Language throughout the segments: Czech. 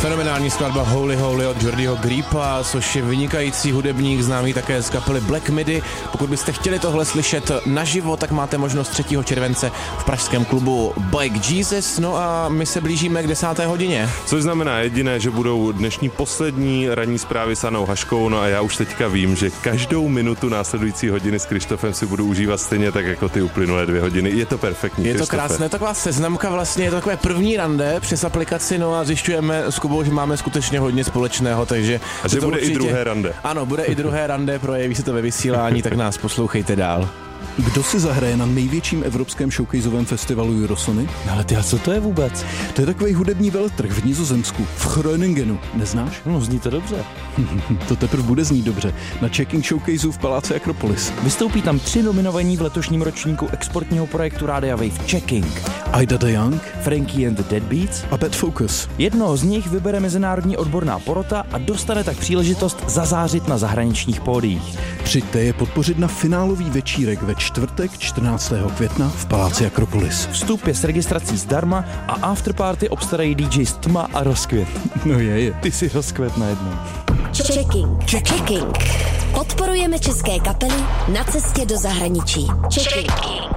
Fenomenální skladba Holy Holy od Jordyho Greepa, což je vynikající hudebník, známý také z kapely Black Midi. Pokud byste chtěli tohle slyšet naživo, tak máte možnost 3. července v pražském klubu Bike Jesus. No a my se blížíme k 10. hodině. Což znamená jediné, že budou dnešní poslední ranní zprávy s Annou Haškou, no a já už teďka vím, že každou minutu následující hodiny s Krištofem si budu užívat stejně tak jako ty uplynulé 2 hodiny. Je to perfektní. Je to Krištofe. krásné, taková seznamka vlastně, je to takové první rande přes aplikaci, no a zjišťujeme s Kubou, že máme skutečně hodně společného, takže... A že bude i druhé rande. Ano, bude i druhé rande, projeví se to ve vysílání, tak nás poslouchejte dál. Kdo si zahraje na největším evropském showcaseovém festivalu Eurosony? Ale ty, a co to je vůbec? To je takový hudební veletrh v Nizozemsku, v Groningenu. Neznáš? No, zní to dobře. To teprve bude znít dobře. Na Checking Showcaseu v Paláci Akropolis. Vystoupí tam 3 nominovaní v letošním ročníku exportního projektu Rádia Wave Checking. Ida de Young, Frankie and the Deadbeats a Bad Focus. Jednoho z nich vybere mezinárodní odborná porota a dostane tak příležitost zazářit na zahraničních pódiích. Přijďte je podpořit na finálový večírek ve čtvrtek 14. května v Paláci Akropolis. Vstup je s registrací zdarma a afterparty obstarají DJs Tma a Rozkvět. No je. Ty si Rozkvět najednou. Checking. Podporujeme české kapely na cestě do zahraničí. Checking.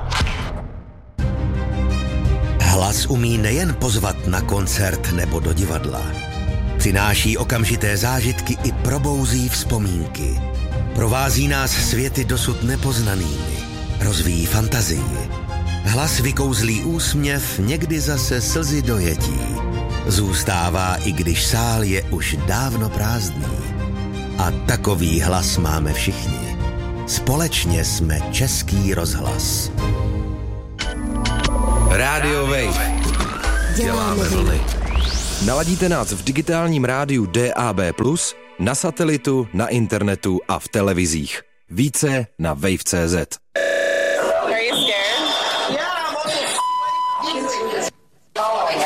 Hlas umí nejen pozvat na koncert nebo do divadla. Přináší okamžité zážitky i probouzí vzpomínky. Provází nás světy dosud nepoznanými. Rozvíjí fantazii. Hlas vykouzlí úsměv, někdy zase slzy dojetí. Zůstává, i když sál je už dávno prázdný. A takový hlas máme všichni. Společně jsme Český rozhlas. Radio Wave. Děláme vlny. Naladíte nás v digitálním rádiu DAB+, na satelitu, na internetu a v televizích. Více na wave.cz.